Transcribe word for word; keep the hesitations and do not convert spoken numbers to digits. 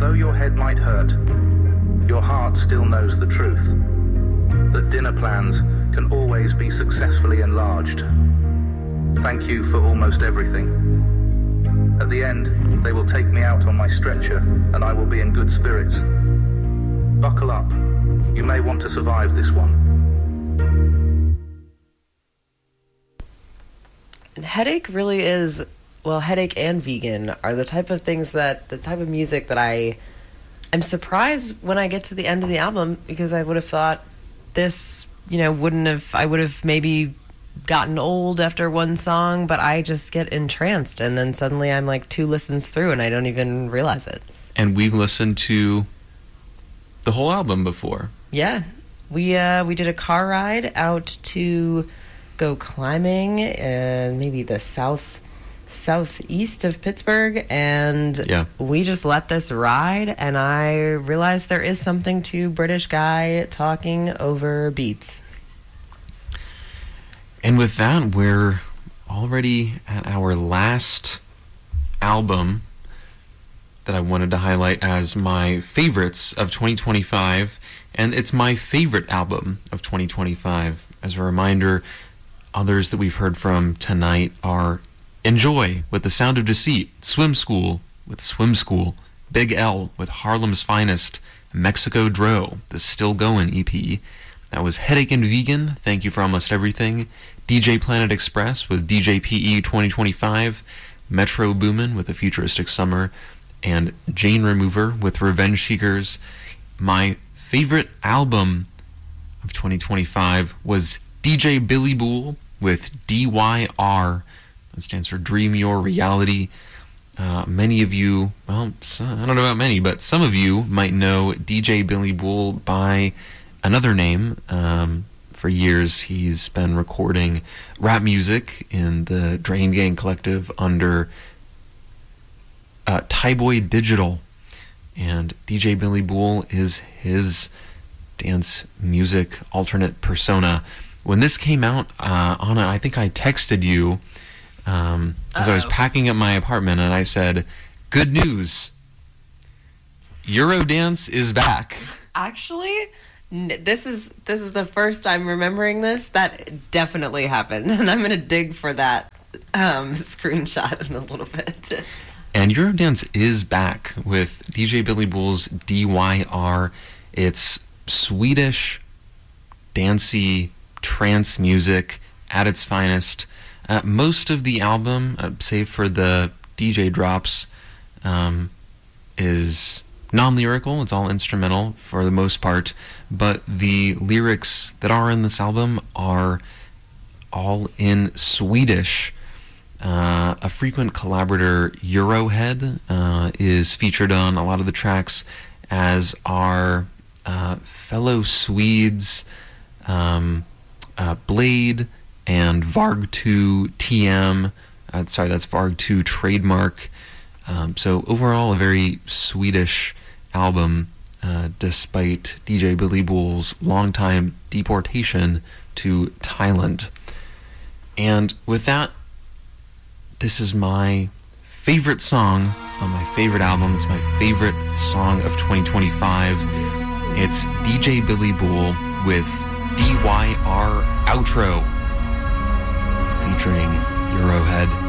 though your head might hurt, your heart still knows the truth, that dinner plans can always be successfully enlarged. Thank you for almost everything. At the end, they will take me out on my stretcher, and I will be in good spirits. Buckle up. You may want to survive this one. And Headache really is, well, Headache and Vegan are the type of things that, the type of music that I am surprised when I get to the end of the album, because I would have thought this, you know, wouldn't have, I would have maybe gotten old after one song, but I just get entranced, and then suddenly I'm like two listens through and I don't even realize it. And we've listened to the whole album before. Yeah. We uh, we did a car ride out to go climbing and maybe the south southeast of Pittsburgh, and yeah. we just let this ride, and I realized there is something to British guy talking over beats. And with that, we're already at our last album that I wanted to highlight as my favorites of twenty twenty-five, and it's my favorite album of twenty twenty-five. As a reminder, others that we've heard from tonight are Enjoy with The Sound of Deceit, Swim School with Swim School, Big L with Harlem's Finest, Mexico Dro, the Still Goin' E P. That was Headache and Vegan, Thank You for Almost Everything, D J Planet Express with D J P E twenty twenty-five, Metro Boomin with A Futuristic Summer, and Jane Remover with Revenge Seekers. My favorite album of twenty twenty-five was D J Billy Bull with D Y R. That stands for Dream Your Reality. Uh, many of you, well, I don't know about many, but some of you might know D J Billy Bull by another name. Um, for years, he's been recording rap music in the Drain Gang Collective under uh, Tyboy Digital. And D J Billy Bull is his dance music alternate persona. When this came out, uh, Anna, I think I texted you um, as I was packing up my apartment, and I said, good news, Eurodance is back. Actually, this is this is the first I'm remembering this. That definitely happened, and I'm going to dig for that um, screenshot in a little bit. And Eurodance is back with D J Billy Bull's D Y R. It's Swedish, dancey, trance music at its finest. Uh, most of the album, uh, save for the D J drops, um, is non-lyrical. It's all instrumental for the most part, but the lyrics that are in this album are all in Swedish. Uh, a frequent collaborator, Eurohead, uh, is featured on a lot of the tracks, as are uh, fellow Swedes, um, uh, Blade and Varg two T M. Uh, sorry, that's Varg two Trademark. Um, so overall, a very Swedish album, uh, despite D J Billy Bull's longtime deportation to Thailand. And with that, this is my favorite song on my favorite album. It's my favorite song of twenty twenty-five. It's D J Billy Bull with D Y R Outro, featuring Eurohead.